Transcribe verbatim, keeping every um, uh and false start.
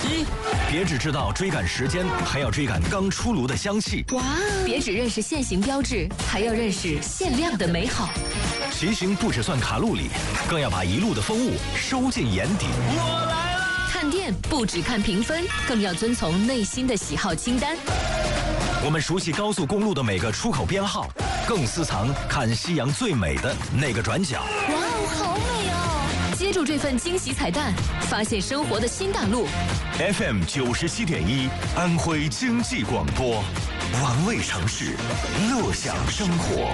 机。别只知道追赶时间，还要追赶刚出炉的香气。 哇！别只认识限行标志，还要认识限量的美好。 骑行不只算卡路里，更要把一路的风物收进眼底。 我来了！ 看店不只看评分，更要遵从内心的喜好清单。 我们熟悉高速公路的每个出口编号，更私藏看夕阳最美的那个转角。 哇哦，好美哦！接住这份惊喜彩蛋，发现生活的新大陆。 F M 九十七点一，安徽经济广播，玩味城市，乐享生活。